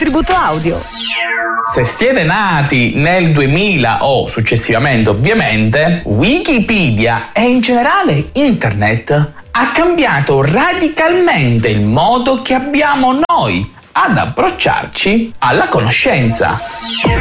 contributo audio. Se siete nati nel 2000 o successivamente, ovviamente, Wikipedia e in generale Internet ha cambiato radicalmente il modo che abbiamo noi ad approcciarci alla conoscenza.